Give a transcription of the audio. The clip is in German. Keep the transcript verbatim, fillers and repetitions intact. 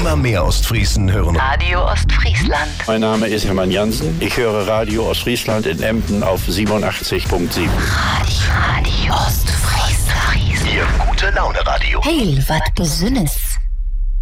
Immer mehr Ostfriesen hören Radio Ostfriesland. Mein Name ist Hermann Jansen. Ich höre Radio Ostfriesland in Emden auf siebenundachtzig Komma sieben. Radio, Radio Ostfriesland. Ihr gute Laune Radio. Heil, wat Besonnes.